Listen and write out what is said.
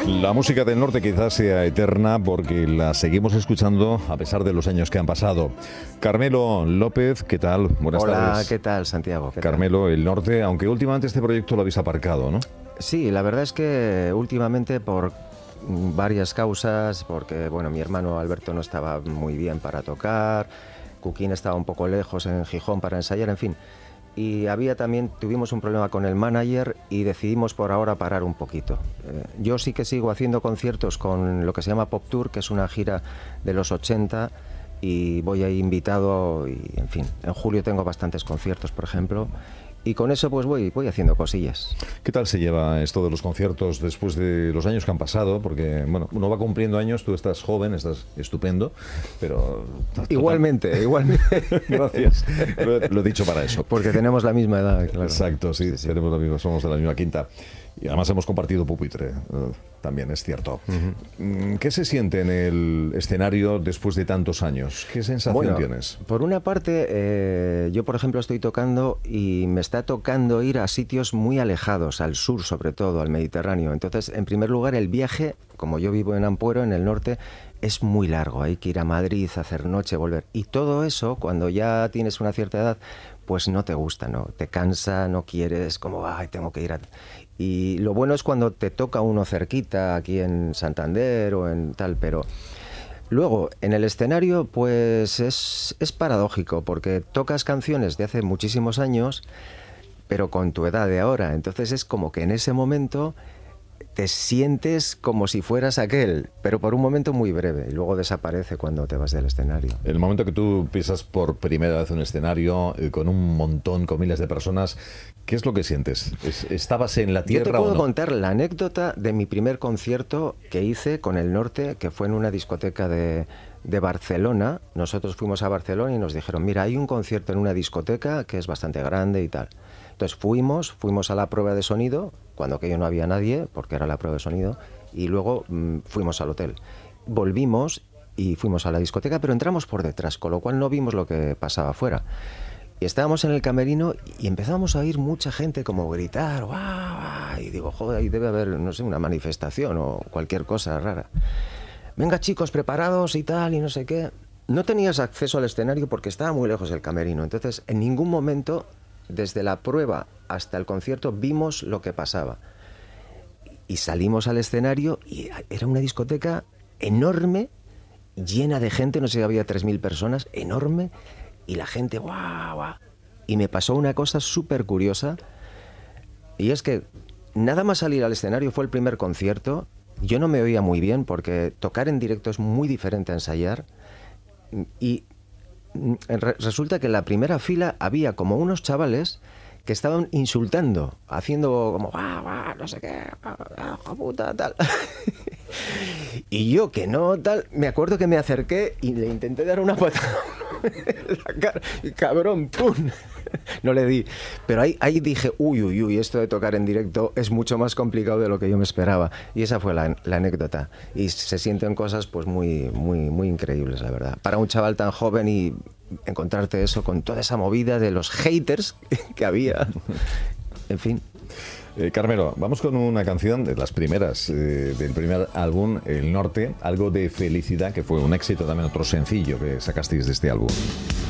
La música del norte quizás sea eterna porque la seguimos escuchando a pesar de los años que han pasado. Carmelo López, ¿qué tal? Buenas tardes. Hola, ¿qué tal, Santiago? ¿Qué Carmelo, tal? el norte, aunque últimamente este proyecto lo habéis aparcado, ¿no? Sí, la verdad es que últimamente por varias causas, porque bueno, mi hermano Alberto no estaba muy bien para tocar, Cuquín estaba un poco lejos en Gijón para ensayar, en fin. Y tuvimos un problema con el manager y decidimos por ahora parar un poquito. Yo sí que sigo haciendo conciertos con lo que se llama Pop Tour, que es una gira de los 80, y voy ahí invitado y, en fin, en julio tengo bastantes conciertos, por ejemplo, y con eso pues voy haciendo cosillas. ¿Qué tal se lleva esto de los conciertos después de los años que han pasado? Porque, bueno, uno va cumpliendo años, tú estás joven, estás estupendo, pero... Igualmente. Gracias, lo he dicho para eso. Porque tenemos la misma edad, claro. Exacto, sí. Tenemos la misma, somos de la misma quinta. Y además hemos compartido pupitre, también es cierto. ¿Qué se siente en el escenario después de tantos años? ¿Qué sensación tienes? Por una parte, yo por ejemplo estoy tocando y me está tocando ir a sitios muy alejados, al sur sobre todo, al Mediterráneo. Entonces, en primer lugar, el viaje, como yo vivo en Ampuero, en el norte, es muy largo. Hay que ir a Madrid, hacer noche, volver. Y todo eso, cuando ya tienes una cierta edad, pues no te gusta, ¿no? Te cansa, no quieres, como, ay, tengo que ir a... Y lo bueno es cuando te toca uno cerquita, aquí en Santander o en tal, pero... Luego, en el escenario, pues es paradójico, porque tocas canciones de hace muchísimos años, pero con tu edad de ahora. Entonces es como que en ese momento te sientes como si fueras aquel, pero por un momento muy breve, y luego desaparece cuando te vas del escenario. El momento que tú pisas por primera vez un escenario con un montón, con miles de personas, ¿qué es lo que sientes? ¿Estabas en la tierra o no? Yo te puedo contar la anécdota de mi primer concierto que hice con el norte, que fue en una discoteca de Barcelona. Nosotros fuimos a Barcelona y nos dijeron, mira, hay un concierto en una discoteca que es bastante grande y tal. Entonces fuimos a la prueba de sonido, cuando aquello no había nadie, porque era la prueba de sonido, y luego fuimos al hotel. Volvimos y fuimos a la discoteca, pero entramos por detrás, con lo cual no vimos lo que pasaba afuera. Y estábamos en el camerino y empezamos a oír mucha gente como gritar, ¡guau, guau! Y digo, joder, ahí debe haber, no sé, una manifestación o cualquier cosa rara. Venga, chicos, preparados y tal, y no sé qué. No tenías acceso al escenario porque estaba muy lejos el camerino. Entonces, en ningún momento, desde la prueba hasta el concierto, vimos lo que pasaba. Y salimos al escenario y era una discoteca enorme, llena de gente, no sé si había 3.000 personas, enorme, y la gente, guau, guau. Y me pasó una cosa súper curiosa, y es que nada más salir al escenario, fue el primer concierto, yo no me oía muy bien, porque tocar en directo es muy diferente a ensayar, y resulta que en la primera fila había como unos chavales que estaban insultando, haciendo como, guau, guau, no sé qué, guau, puta, tal. Y yo, que no, tal, me acuerdo que me acerqué y le intenté dar una patada en la cara, y cabrón, ¡pum! No le di. Pero ahí dije, uy, esto de tocar en directo es mucho más complicado de lo que yo me esperaba. Y esa fue la anécdota. Y se sienten cosas pues muy, muy, muy increíbles, la verdad. Para un chaval tan joven y encontrarte eso con toda esa movida de los haters que había. En fin. Carmelo, vamos con una canción de las primeras, del primer álbum, El Norte, Algo de Felicidad, que fue un éxito, también otro sencillo que sacasteis de este álbum.